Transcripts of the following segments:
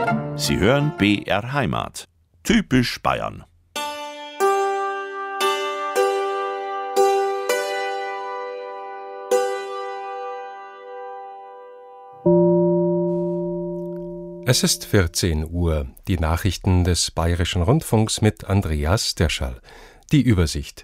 Sie hören BR Heimat. Typisch Bayern. Es ist 14 Uhr. Die Nachrichten des Bayerischen Rundfunks mit Andreas Derschall. Die Übersicht.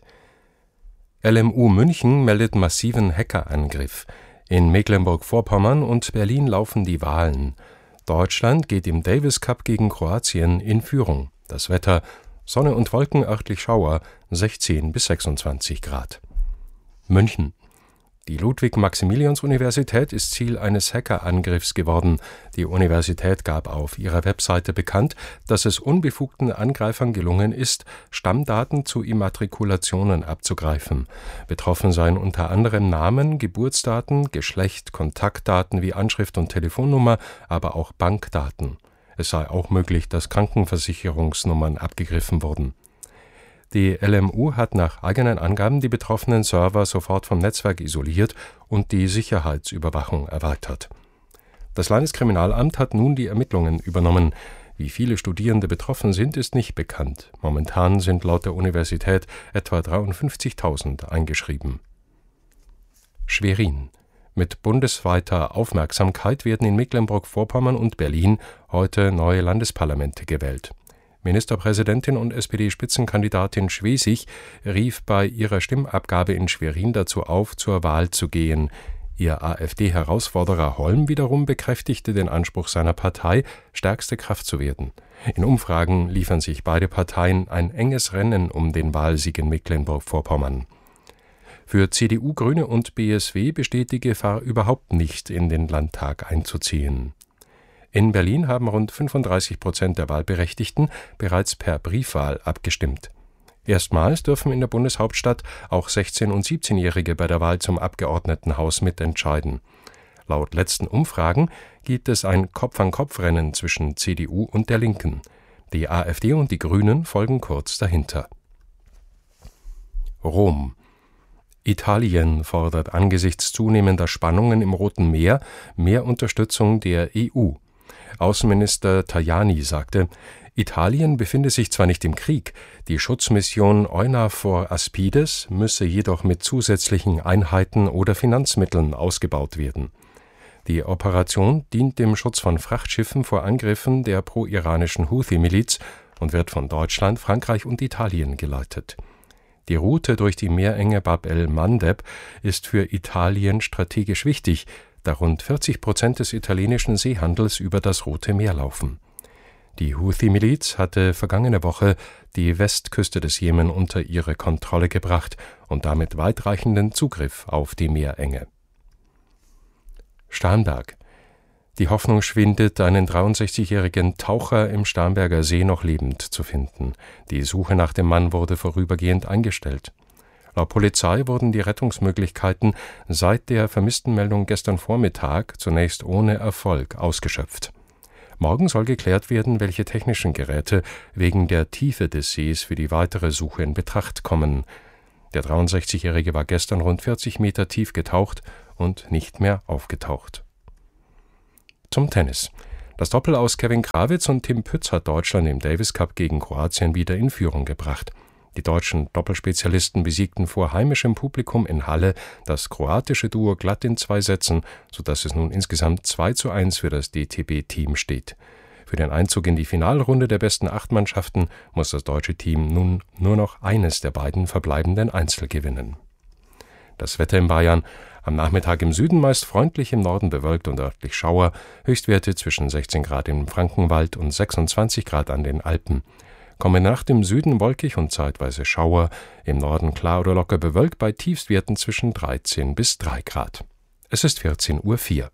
LMU München meldet massiven Hackerangriff. In Mecklenburg-Vorpommern und Berlin laufen die Wahlen. Deutschland geht im Davis Cup gegen Kroatien in Führung. Das Wetter: Sonne und Wolken, örtlich Schauer, 16 bis 26 Grad. München. Die Ludwig-Maximilians-Universität ist Ziel eines Hackerangriffs geworden. Die Universität gab auf ihrer Webseite bekannt, dass es unbefugten Angreifern gelungen ist, Stammdaten zu Immatrikulationen abzugreifen. Betroffen seien unter anderem Namen, Geburtsdaten, Geschlecht, Kontaktdaten wie Anschrift und Telefonnummer, aber auch Bankdaten. Es sei auch möglich, dass Krankenversicherungsnummern abgegriffen wurden. Die LMU hat nach eigenen Angaben die betroffenen Server sofort vom Netzwerk isoliert und die Sicherheitsüberwachung erweitert. Das Landeskriminalamt hat nun die Ermittlungen übernommen. Wie viele Studierende betroffen sind, ist nicht bekannt. Momentan sind laut der Universität etwa 53.000 eingeschrieben. Schwerin. Mit bundesweiter Aufmerksamkeit werden in Mecklenburg-Vorpommern und Berlin heute neue Landesparlamente gewählt. Ministerpräsidentin und SPD-Spitzenkandidatin Schwesig rief bei ihrer Stimmabgabe in Schwerin dazu auf, zur Wahl zu gehen. Ihr AfD-Herausforderer Holm wiederum bekräftigte den Anspruch seiner Partei, stärkste Kraft zu werden. In Umfragen liefern sich beide Parteien ein enges Rennen um den Wahlsieg in Mecklenburg-Vorpommern. Für CDU, Grüne und BSW besteht die Gefahr überhaupt nicht, in den Landtag einzuziehen. In Berlin haben rund 35% der Wahlberechtigten bereits per Briefwahl abgestimmt. Erstmals dürfen in der Bundeshauptstadt auch 16- und 17-Jährige bei der Wahl zum Abgeordnetenhaus mitentscheiden. Laut letzten Umfragen gibt es ein Kopf-an-Kopf-Rennen zwischen CDU und der Linken. Die AfD und die Grünen folgen kurz dahinter. Rom. Italien fordert angesichts zunehmender Spannungen im Roten Meer mehr Unterstützung der EU. Außenminister Tajani sagte, Italien befinde sich zwar nicht im Krieg, die Schutzmission EUNAVFOR Aspides müsse jedoch mit zusätzlichen Einheiten oder Finanzmitteln ausgebaut werden. Die Operation dient dem Schutz von Frachtschiffen vor Angriffen der pro-iranischen Houthi-Miliz und wird von Deutschland, Frankreich und Italien geleitet. Die Route durch die Meerenge Bab el-Mandeb ist für Italien strategisch wichtig, da rund 40% des italienischen Seehandels über das Rote Meer laufen. Die Houthi-Miliz hatte vergangene Woche die Westküste des Jemen unter ihre Kontrolle gebracht und damit weitreichenden Zugriff auf die Meerenge. Starnberg. Die Hoffnung schwindet, einen 63-jährigen Taucher im Starnberger See noch lebend zu finden. Die Suche nach dem Mann wurde vorübergehend eingestellt. Laut Polizei wurden die Rettungsmöglichkeiten seit der Vermisstenmeldung gestern Vormittag zunächst ohne Erfolg ausgeschöpft. Morgen soll geklärt werden, welche technischen Geräte wegen der Tiefe des Sees für die weitere Suche in Betracht kommen. Der 63-Jährige war gestern rund 40 Meter tief getaucht und nicht mehr aufgetaucht. Zum Tennis. Das Doppel aus Kevin Krawitz und Tim Pütz hat Deutschland im Davis Cup gegen Kroatien wieder in Führung gebracht. Die deutschen Doppelspezialisten besiegten vor heimischem Publikum in Halle das kroatische Duo glatt in 2 Sätzen, sodass es nun insgesamt 2:1 für das DTB-Team steht. Für den Einzug in die Finalrunde der besten 8 Mannschaften muss das deutsche Team nun nur noch eines der beiden verbleibenden Einzel gewinnen. Das Wetter in Bayern: am Nachmittag im Süden meist freundlich, im Norden bewölkt und örtlich Schauer, Höchstwerte zwischen 16 Grad im Frankenwald und 26 Grad an den Alpen. Kommende Nacht im Süden wolkig und zeitweise Schauer, im Norden klar oder locker bewölkt bei Tiefstwerten zwischen 13 bis 3 Grad. Es ist 14:04 Uhr.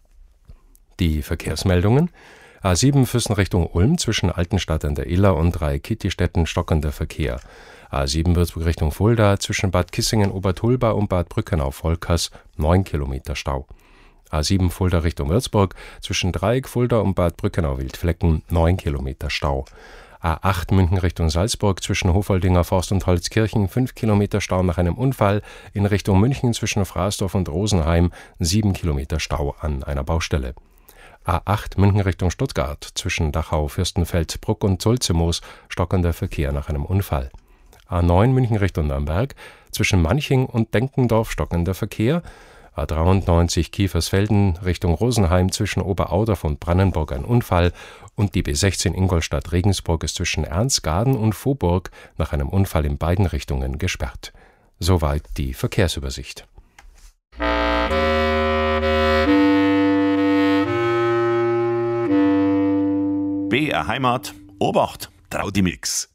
Die Verkehrsmeldungen: A7 Füssen Richtung Ulm zwischen Altenstadt an der Iller und Dreikitti-Städten stockender Verkehr. A7 Würzburg Richtung Fulda zwischen Bad Kissingen-Obertulba und Bad Brückenau-Volkers 9 Kilometer Stau. A7 Fulda Richtung Würzburg zwischen Dreieck Fulda und Bad Brückenau-Wildflecken 9 Kilometer Stau. A8 München Richtung Salzburg zwischen Hofoldinger Forst und Holzkirchen 5 Kilometer Stau nach einem Unfall, in Richtung München zwischen Fraßdorf und Rosenheim 7 Kilometer Stau an einer Baustelle. A8 München Richtung Stuttgart, zwischen Dachau, Fürstenfeldbruck und Sulzemoos stockender Verkehr nach einem Unfall. A9 München Richtung Nürnberg, zwischen Manching und Denkendorf stockender Verkehr. A93 Kiefersfelden Richtung Rosenheim, zwischen Oberaudorf und Brannenburg ein Unfall. Und die B16 Ingolstadt-Regensburg ist zwischen Ernstgaden und Vohburg nach einem Unfall in beiden Richtungen gesperrt. Soweit die Verkehrsübersicht. BR Heimat, Obacht, Traudimix.